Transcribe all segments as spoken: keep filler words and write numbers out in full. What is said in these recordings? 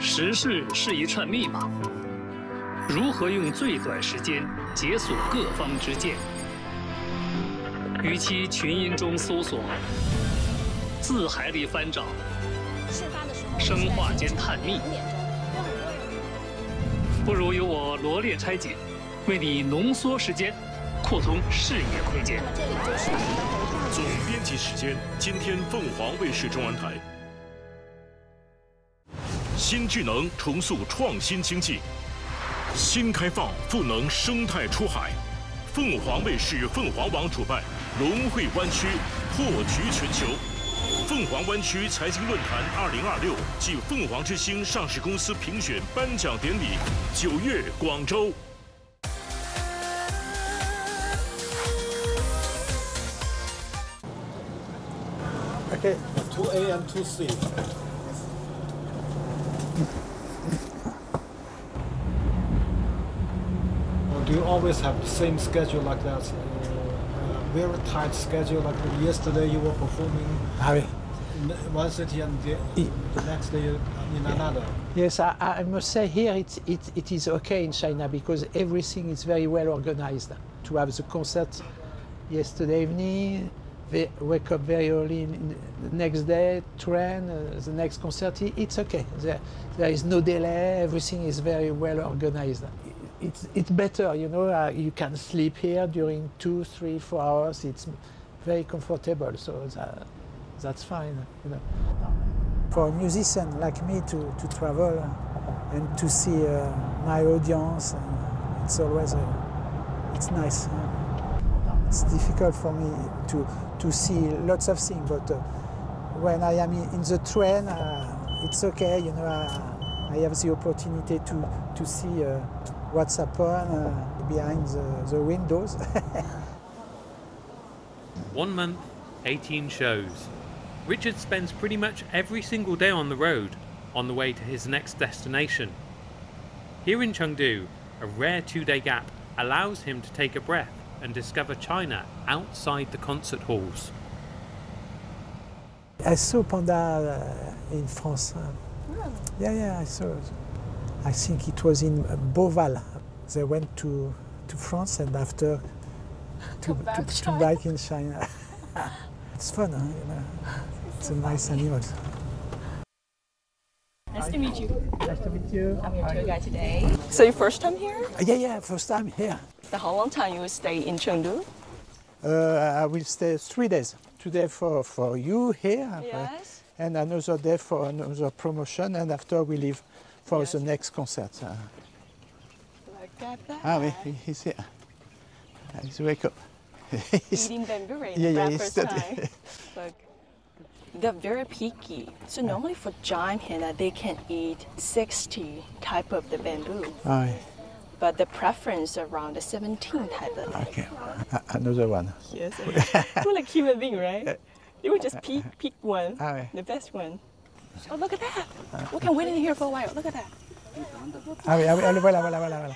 时事是一串密码，如何用最短时间解锁各方之见？与其群音中搜索，字海里翻找，生化间探秘，不如由我罗列拆解，为你浓缩时间，扩充视野空间。 总编辑时间，今天凤凰卫视中文台。新智能重塑创新经济，新开放赋能生态出海。凤凰卫视凤凰网主办龙汇湾区破局全球凤凰湾区财经论坛二零二六暨凤凰之星上市公司评选颁奖典礼，九月广州。 Okay, two A and two C. Do you always have the same schedule like that? Uh, very tight schedule, like yesterday you were performing in one city and the, the next day in another. Yes, I, I must say here it, it, it is okay in China because everything is very well organized. To have the concert yesterday evening, they wake up very early in the next day, train, uh, the next concert, it's okay. There, there is no delay, everything is very well organized. It's, it's better, you know, uh, you can sleep here during two, three, four hours. It's very comfortable, so that, that's fine, you know. For a musician like me to, to travel and to see uh, my audience, uh, it's always, uh, it's nice. Uh, it's difficult for me to, to see lots of things, but uh, when I am in the train, uh, it's okay, you know, uh, I have the opportunity to, to see uh, what's happened uh, behind the, the windows. One month, eighteen shows. Richard spends pretty much every single day on the road, on the way to his next destination. Here in Chengdu, a rare two-day gap allows him to take a breath and discover China outside the concert halls. I saw Panda uh, in France. Uh, really? Yeah, yeah, I saw it. I think it was in Beauval. They went to, to France and after to, back to, to back in China. It's fun, huh? You know? It's a nice animal. Nice to meet you. Nice to meet you. I'm your tour guide today. So your first time here? Yeah, yeah, first time here. So how long time you will stay in Chengdu? Uh, I will stay three days. Today for, for you here, Yes. and another day for another promotion, and after we leave for Yes. the next concert. Uh, Look at that. ah, oui, he's here. He's wake up. He's, Eating bamboo right yeah, yeah, for he's first still- time. Look. They're very picky. So normally for giant panda, they can eat sixty type of the bamboo. ah, oui. But the preference around the seventeen type of. Okay, uh, another one. Yes. We're like human being, right? They would just pick, pick one, Ah, oui. the best one. Oh, look at that. We can wait in here for a while. Look at that. Ah oui, ah oui, ah, voilà, voilà, voilà, voilà.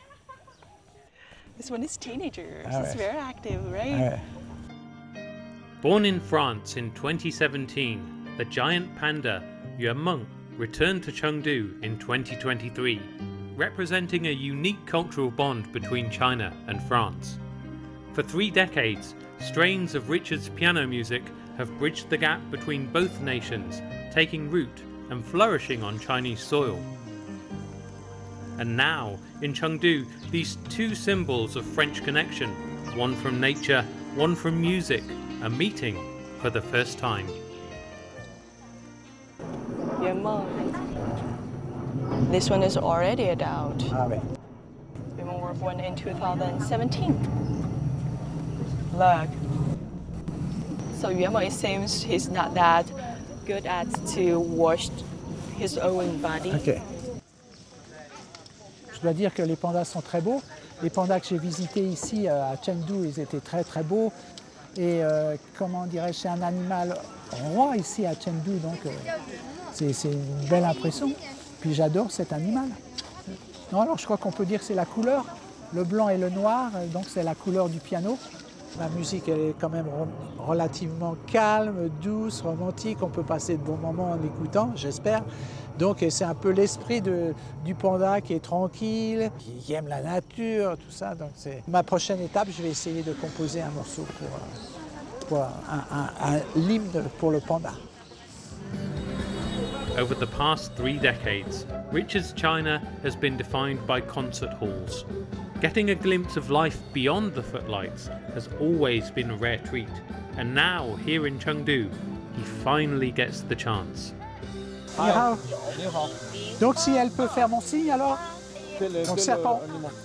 This one is teenagers. Ah, It's ouais. very active, Ah, right? ouais. Born in France in twenty seventeen, the giant panda Yuemeng returned to Chengdu in twenty twenty-three, representing a unique cultural bond between China and France. For three decades, strains of Richard's piano music have bridged the gap between both nations, taking root and flourishing on Chinese soil. And now, in Chengdu, these two symbols of French connection, one from nature, one from music, are meeting for the first time. Yuemeng. This one is already adult. Ah oui. Yuemeng were born in two thousand seventeen. Look. So Yuemeng, it seems he's not that good at to wash his own body. Ok. Je dois dire que les pandas sont très beaux. Les pandas que j'ai visités ici euh, à Chengdu, ils étaient très très beaux. Et euh, comment dirais-je, c'est un animal roi ici à Chengdu, donc euh, c'est c'est une belle impression. Puis j'adore cet animal. Non, alors je crois qu'on peut dire que c'est la couleur, le blanc et le noir, donc c'est la couleur du piano. La musique, elle est quand même relativement calme, douce, romantique. On peut passer de bons moments en écoutant, j'espère. Donc c'est un peu l'esprit du panda qui est tranquille, qui aime la nature, tout ça. Donc c'est ma prochaine étape. Je vais essayer de composer un morceau pour, pour un, un, un l'hymne pour le panda. Over the past three decades, Richard's China has been defined by concert halls. Getting a glimpse of life beyond the footlights has always been a rare treat, and now, here in Chengdu, he finally gets the chance. Ni hao. Donc si elle peut faire mon signe alors? Donc serpent.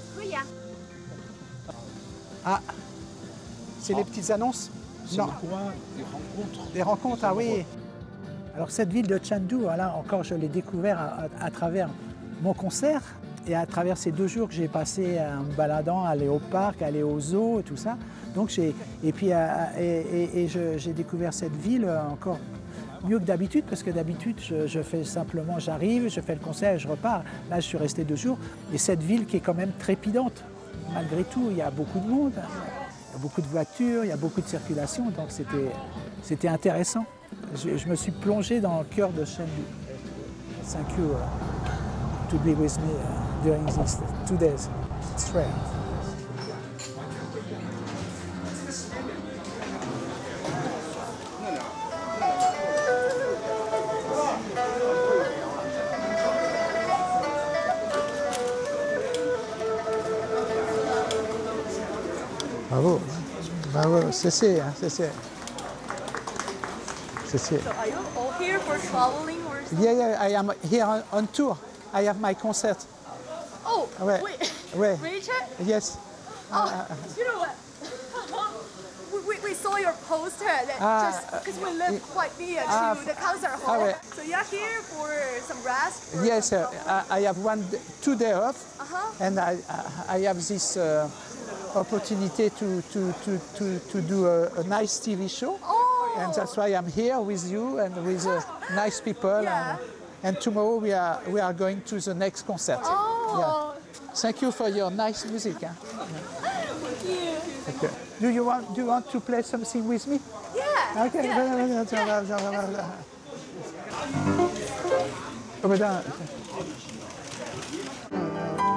Ah, c'est les petites annonces? Non. Des rencontres. Des rencontres, ah oui. Alors cette ville de Chengdu, voilà, encore je l'ai découvert à, à, à travers mon concert et à travers ces deux jours que j'ai passé en me baladant, aller au parc, aller au zoo et tout ça. Donc j'ai, et puis et, et, et j'ai découvert cette ville encore mieux que d'habitude, parce que d'habitude je, je fais simplement, j'arrive, je fais le concert et je repars. Là je suis resté deux jours et cette ville qui est quand même trépidante. Malgré tout, il y a beaucoup de monde, il y a beaucoup de voitures, il y a beaucoup de circulation, donc c'était, c'était intéressant. Je, je me suis plongé dans le cœur de Chengdu. Thank you uh, to be with me uh, during these two days. It's rare. Bravo, bravo, c'est c'est, hein, c'est c'est. So are you all here for traveling or something? Yeah, yeah, I am here on, on tour. I have my concert. Oh, Ouais. wait. Ouais. Richard? Yes. Oh, you know what? we, we, we saw your poster that Ah, just because we live quite near ah, to the concert hall. ouais. So you're here for some rest? or Yes, some uh, I, I have one, two days off, Uh-huh. and I, I have this uh, opportunity to, to, to, to, to do a, a nice T V show. Oh. And that's why I'm here with you and with uh, nice people. Yeah. And, and tomorrow we are, we are going to the next concert. Oh. Yeah. Thank you for your nice music. Huh? Thank you. Okay. Do you want do you want to play something with me? Yeah. Okay. Yeah. Oh, ben,